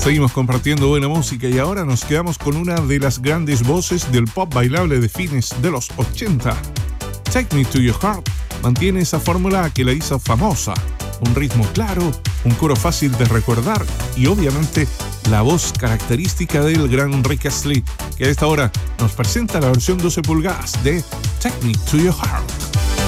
Seguimos compartiendo buena música y ahora nos quedamos con una de las grandes voces del pop bailable de fines de los 80. Take Me to Your Heart mantiene esa fórmula que la hizo famosa. Un ritmo claro, un coro fácil de recordar y obviamente la voz característica del gran Rick Astley, que a esta hora nos presenta la versión 12 pulgadas de Take Me to Your Heart.